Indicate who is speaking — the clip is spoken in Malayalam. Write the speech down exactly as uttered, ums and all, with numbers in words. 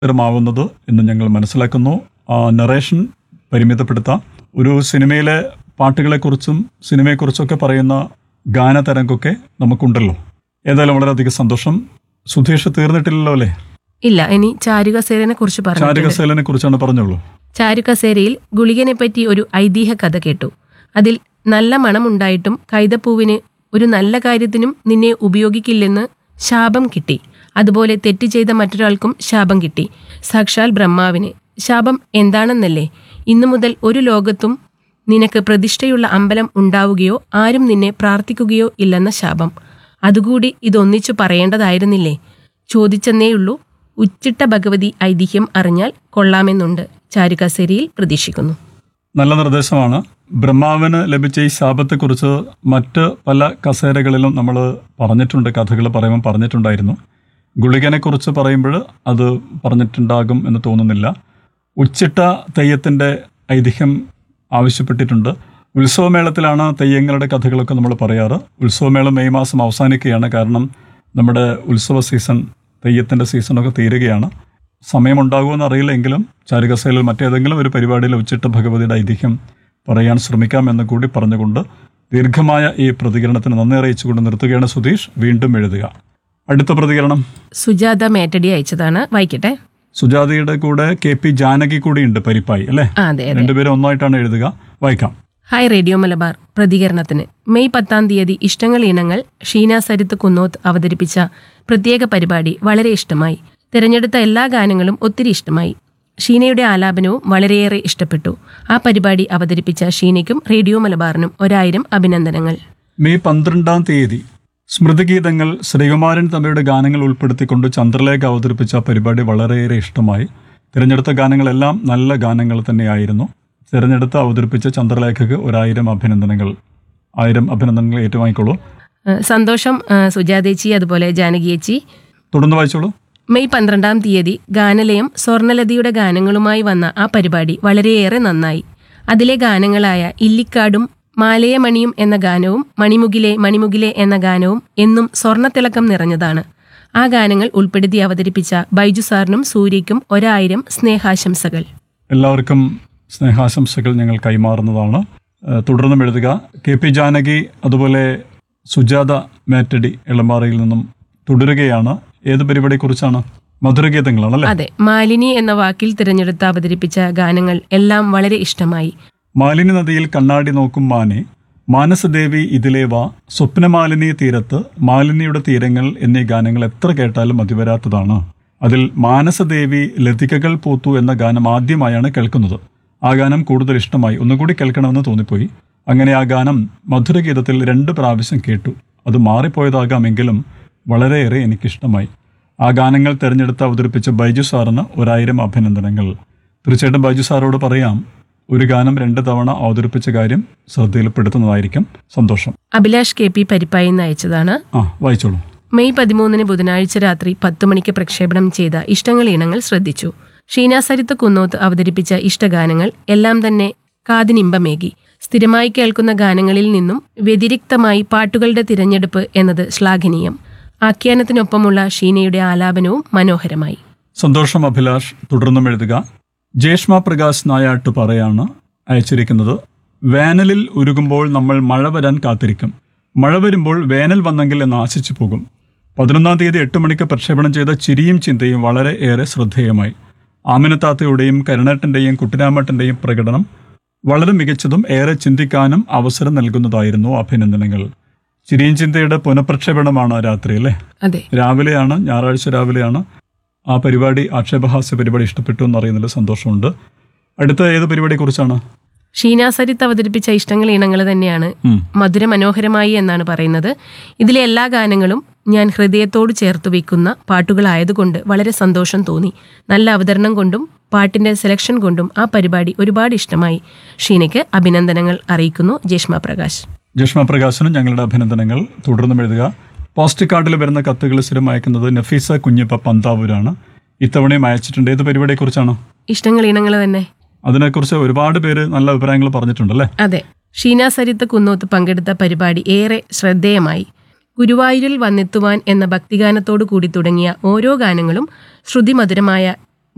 Speaker 1: ാവുന്നത് എന്ന് ഞങ്ങൾ മനസ്സിലാക്കുന്നു. ആ നറേഷൻ പരിമിതപ്പെടുത്താം. ഒരു സിനിമയിലെ പാട്ടുകളെക്കുറിച്ചും സിനിമയെക്കുറിച്ചൊക്കെ പറയുന്ന ഗാനതരംഗമൊക്കെ നമുക്കുണ്ടല്ലോ. ഏതായാലും വളരെയധികം സന്തോഷം. സുധീഷ് തീർന്നിട്ടില്ലല്ലോ അല്ലേ?
Speaker 2: ഇല്ല, ഇനി ചാരുകസേരനെ കുറിച്ച് പറഞ്ഞു.
Speaker 1: ചാരുകസേലനെ കുറിച്ചാണ് പറഞ്ഞോളൂ.
Speaker 2: ചാരുകസേരയിൽ ഗുളികനെ പറ്റി ഒരു ഐതിഹ്യ കഥ കേട്ടു. അതിൽ നല്ല മണമുണ്ടായിട്ടും കൈതപ്പൂവിന് ഒരു നല്ല കാര്യത്തിനും നിന്നെ ഉപയോഗിക്കില്ലെന്ന് ശാപം കിട്ടി. അതുപോലെ തെറ്റ് ചെയ്ത മറ്റൊരാൾക്കും ശാപം കിട്ടി. സാക്ഷാൽ ബ്രഹ്മാവിന്. ശാപം എന്താണെന്നല്ലേ? ഇന്നു മുതൽ ഒരു ലോകത്തും നിനക്ക് പ്രതിഷ്ഠയുള്ള അമ്പലം ഉണ്ടാവുകയോ ആരും നിന്നെ പ്രാർത്ഥിക്കുകയോ ഇല്ലെന്ന ശാപം. അതുകൂടി ഇതൊന്നിച്ചു പറയേണ്ടതായിരുന്നില്ലേ? ചോദിച്ചെന്നേയുള്ളൂ. ഉച്ചിട്ട ഭഗവതി ഐതിഹ്യം അറിഞ്ഞാൽ കൊള്ളാമെന്നുണ്ട്. ചാരുകസേരയിൽ പ്രതീക്ഷിക്കുന്നു.
Speaker 1: നല്ല നിർദ്ദേശമാണ്. ബ്രഹ്മാവിന് ലഭിച്ച ഈ ശാപത്തെക്കുറിച്ച് മറ്റ് പല കസേരകളിലും നമ്മൾ പറഞ്ഞിട്ടുണ്ട്, കഥകൾ പറയുമ്പോൾ പറഞ്ഞിട്ടുണ്ടായിരുന്നു. ഗുളികനെക്കുറിച്ച് പറയുമ്പോൾ അത് പറഞ്ഞിട്ടുണ്ടാകും എന്ന് തോന്നുന്നില്ല. ഉച്ചിട്ട തെയ്യത്തിൻ്റെ ഐതിഹ്യം ആവശ്യപ്പെട്ടിട്ടുണ്ട്. ഉത്സവമേളത്തിലാണ് തെയ്യങ്ങളുടെ കഥകളൊക്കെ നമ്മൾ പറയാറ്. ഉത്സവമേളം മെയ് മാസം അവസാനിക്കുകയാണ്. കാരണം നമ്മുടെ ഉത്സവ സീസൺ, തെയ്യത്തിൻ്റെ സീസണൊക്കെ തീരുകയാണ്. സമയമുണ്ടാകുമെന്ന് അറിയില്ലെങ്കിലും ചാരുകസേലയിൽ മറ്റേതെങ്കിലും ഒരു പരിപാടിയിൽ ഉച്ചിട്ട ഭഗവതിയുടെ ഐതിഹ്യം പറയാൻ ശ്രമിക്കാമെന്ന് കൂടി പറഞ്ഞുകൊണ്ട് ദീർഘമായ ഈ പ്രതികരണത്തിന് നന്ദി അറിയിച്ചുകൊണ്ട് നിർത്തുകയാണ്. സുധീഷ്, വീണ്ടും എഴുതുക. അടുത്ത പ്രതികരണം
Speaker 2: സുജാത മേറ്റടി അയച്ചതാണ്, വായിക്കട്ടെ.
Speaker 1: സുജാതയുടെ കൂടെ കെ പി ജാനകി കൂടി ഉണ്ട്, പരിപ്പായി അല്ലേ?
Speaker 2: അതെ,
Speaker 1: രണ്ടുപേരും ഒന്നായിട്ടാണ് എഴുതുക. വായിക്കാം.
Speaker 2: Hi radio Malabar. പ്രതികരണത്തിന് മെയ് പത്താം തീയതി ഇഷ്ടങ്ങൾ ഇനങ്ങൾ ഷീന സരിത്ത് കുന്നോത്ത് അവതരിപ്പിച്ച പ്രത്യേക പരിപാടി വളരെ ഇഷ്ടമായി. തിരഞ്ഞെടുത്ത എല്ലാ ഗാനങ്ങളും ഒത്തിരി ഇഷ്ടമായി. ഷീനയുടെ ആലാപനവും വളരെയേറെ ഇഷ്ടപ്പെട്ടു. ആ പരിപാടി അവതരിപ്പിച്ച ഷീനയ്ക്കും റേഡിയോ മലബാറിനും ഒരായിരം അഭിനന്ദനങ്ങൾ.
Speaker 1: മെയ് പന്ത്രണ്ടാം തീയതി സ്മൃതിഗീതങ്ങൾ ശ്രീകുമാരൻ തമ്മിയുടെ ഗാനങ്ങൾ ഉൾപ്പെടുത്തിക്കൊണ്ട് ചന്ദ്രലേഖ അവതരിപ്പിച്ച പരിപാടി വളരെയേറെ ഇഷ്ടമായി. തിരഞ്ഞെടുത്ത ഗാനങ്ങളെല്ലാം നല്ല ഗാനങ്ങൾ തന്നെയായിരുന്നു. തിരഞ്ഞെടുത്ത് അവതരിപ്പിച്ച ചന്ദ്രലേഖക്ക് ഒരായിരം അഭിനന്ദനങ്ങൾ. ആയിരം അഭിനന്ദനങ്ങൾ ഏറ്റുവാങ്ങിക്കോളൂ.
Speaker 2: സന്തോഷം സുജാതേച്ചി, അതുപോലെ ജാനകിയേച്ചി.
Speaker 1: തുടർന്ന് വായിച്ചോളൂ.
Speaker 2: മെയ് പന്ത്രണ്ടാം തീയതി ഗാനലയം സ്വർണലതയുടെ ഗാനങ്ങളുമായി വന്ന ആ പരിപാടി വളരെയേറെ നന്നായി. അതിലെ ഗാനങ്ങളായ ഇല്ലിക്കാടും മാലയമണിയും എന്ന ഗാനവും മണിമുകിലെ മണിമുകിലെ എന്ന ഗാനവും എന്നും സ്വർണ്ണത്തിളക്കം നിറഞ്ഞതാണ്. ആ ഗാനങ്ങൾ ഉൾപ്പെടുത്തി അവതരിപ്പിച്ച ബൈജു സാറിനും സൂര്യയ്ക്കും ഒരായിരം സ്നേഹാശംസകൾ.
Speaker 1: എല്ലാവർക്കും സ്നേഹാശംസകൾ ഞങ്ങൾ കൈമാറുന്നതാണ്. തുടർന്നും എഴുതുക. കെ പി ജാനകി അതുപോലെ സുജാത മേറ്റടി എളമ്പാറയിൽ നിന്നും തുടരുകയാണ്. ഏത് പരിപാടിയെക്കുറിച്ചാണ്? മധുരഗീതങ്ങളാണല്ലേ?
Speaker 2: അതെ. മാലിനി എന്ന വാക്കിൽ തിരഞ്ഞെടുത്ത് അവതരിപ്പിച്ച ഗാനങ്ങൾ എല്ലാം വളരെ ഇഷ്ടമായി.
Speaker 1: മാലിനി നദിയിൽ കണ്ണാടി നോക്കും മാനെ, മാനസദേവി ഇതിലേ വാ, സ്വപ്നമാലിനി തീരത്ത്, മാലിനിയുടെ തീരങ്ങൾ എന്നീ ഗാനങ്ങൾ എത്ര കേട്ടാലും മതിവരാത്തതാണ്. അതിൽ മാനസദേവി ലതികകൾ പൂത്തു എന്ന ഗാനം ആദ്യമായാണ് കേൾക്കുന്നത്. ആ ഗാനം കൂടുതൽ ഇഷ്ടമായി. ഒന്നുകൂടി കേൾക്കണമെന്ന് തോന്നിപ്പോയി. അങ്ങനെ ആ ഗാനം മധുരഗീതത്തിൽ രണ്ട് പ്രാവശ്യം കേട്ടു. അത് മാറിപ്പോയതാകാമെങ്കിലും വളരെയേറെ എനിക്കിഷ്ടമായി. ആ ഗാനങ്ങൾ തിരഞ്ഞെടുത്ത് അവതരിപ്പിച്ച ബൈജു സാറിന് ഒരായിരം അഭിനന്ദനങ്ങൾ. തീർച്ചയായിട്ടും ബൈജു സാറോട് പറയാം, ഒരു ഗാനം രണ്ട് തവണ അവതരിപ്പിച്ച കാര്യം ശ്രദ്ധയിൽപ്പെടുത്തുന്നതായിരിക്കും. സന്തോഷം.
Speaker 2: Abhilash K P പരിപ്പായി അയച്ചതാണ്.
Speaker 1: ആ, വായിച്ചോളൂ.
Speaker 2: മെയ് പതിമൂന്നിന് ബുധനാഴ്ച രാത്രി പത്ത് മണിക്ക് പ്രക്ഷേപണം ചെയ്ത ഇഷ്ടങ്ങൾ ഇനങ്ങൾ ശ്രദ്ധിച്ചു. ഷീന സരിത്ത് കുന്നോത്ത് അവതരിപ്പിച്ച ഇഷ്ടഗാനങ്ങൾ എല്ലാം തന്നെ കാതിനിമ്പമേകി. സ്ഥിരമായി കേൾക്കുന്ന ഗാനങ്ങളിൽ നിന്നും വ്യതിരിക്തമായി പാട്ടുകളുടെ തിരഞ്ഞെടുപ്പ് എന്നത് ശ്ലാഘനീയം. ആഖ്യാനത്തിനൊപ്പമുള്ള ഷീനയുടെ ആലാപനവും മനോഹരമായി.
Speaker 1: സന്തോഷം അഭിലാഷ്. തുടർന്നും എഴുതുക. ജേഷ്മ പ്രകാശ് നായാട്ട് പറയാണ് അയച്ചിരിക്കുന്നത്. വേനലിൽ ഉരുകുമ്പോൾ നമ്മൾ മഴ വരാൻ കാത്തിരിക്കും. മഴ വരുമ്പോൾ വേനൽ വന്നെങ്കിൽ എന്ന് ആശിച്ചു പോകും. പതിനൊന്നാം തീയതി എട്ട് മണിക്ക് പ്രക്ഷേപണം ചെയ്ത ചിരിയും ചിന്തയും വളരെ ഏറെ ശ്രദ്ധേയമായി. ആമിനത്താത്തയുടെയും കരുണേട്ടൻ്റെയും കുട്ടിരാമേട്ടൻ്റെയും പ്രകടനം വളരെ മികച്ചതും ഏറെ ചിന്തിക്കാനും അവസരം നൽകുന്നതായിരുന്നു. അഭിനന്ദനങ്ങൾ. ചിരിയും ചിന്തയുടെ പുനഃപ്രക്ഷേപണമാണ് രാത്രി അല്ലേ?
Speaker 2: അതെ,
Speaker 1: രാവിലെയാണ്, ഞായറാഴ്ച രാവിലെയാണ്. ആ പരിപാടി, ആക്ഷേപഹാസ്യ പരിപാടി ഇഷ്ടപ്പെട്ടു എന്നറിയുന്നതിൽ സന്തോഷമുണ്ട്. അടുത്ത ഏത് പരിപാടിയെ കുറിച്ചാണ്?
Speaker 2: ഷീന സരിത്ത് അവതരിപ്പിച്ച ഇഷ്ടങ്ങൾ ഇനങ്ങൾ തന്നെയാണ്. മധുര മനോഹരമായി എന്നാണ് പറയുന്നത്. ഇതിലെ എല്ലാ ഗാനങ്ങളും ഞാൻ ഹൃദയത്തോട് ചേർത്ത് വയ്ക്കുന്ന പാട്ടുകളായതുകൊണ്ട് വളരെ സന്തോഷം തോന്നി. നല്ല അവതരണം കൊണ്ടും പാട്ടിന്റെ സെലക്ഷൻ കൊണ്ടും ആ പരിപാടി ഒരുപാട് ഇഷ്ടമായി. ഷീനയ്ക്ക് അഭിനന്ദനങ്ങൾ അറിയിക്കുന്നു. ജേഷ്മ പ്രകാശ്.
Speaker 1: ജേഷ്മ പ്രകാശിനും ഞങ്ങളുടെ അഭിനന്ദനങ്ങൾ. തുടർന്നും എഴുതുക. പോസ്റ്റ് കാർഡിൽ വരുന്ന കത്തുകൾ സ്ഥിരം അയക്കുന്നത് നഫീസ കുഞ്ഞിപ്പ പന്താവൂരാണ്. ഇത്തവണയും അയച്ചിട്ടുണ്ട്. ഏത് പരിപാടിയെക്കുറിച്ചാണ്?
Speaker 2: ഇഷ്ടങ്ങൾ ഇനങ്ങൾ തന്നെ.
Speaker 1: അതിനെക്കുറിച്ച് ഒരുപാട് പേര് നല്ല അഭിപ്രായങ്ങൾ പറഞ്ഞിട്ടുണ്ടല്ലേ?
Speaker 2: അതെ. ഷീന സരിത്ത് കുന്നോത്ത് പങ്കെടുത്ത പരിപാടി ഏറെ ശ്രദ്ധേയമായി. ഗുരുവായൂരിൽ വന്നെത്തുവാൻ എന്ന ഭക്തിഗാനത്തോടു കൂടി തുടങ്ങിയ ഓരോ ഗാനങ്ങളും ശ്രുതിമധുരമായ